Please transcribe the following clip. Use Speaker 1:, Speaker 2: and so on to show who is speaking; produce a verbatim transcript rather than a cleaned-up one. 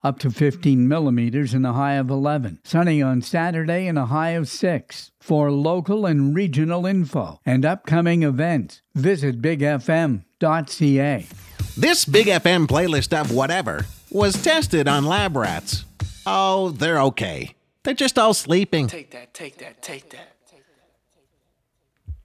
Speaker 1: up to fifteen millimeters and a high of eleven. Sunny on Saturday and a high of six. For local and regional info and upcoming events, visit big f m dot c a.
Speaker 2: This Big F M playlist of whatever was tested on lab rats. Oh, they're okay. They're just all sleeping.
Speaker 3: Take that, take that, take that.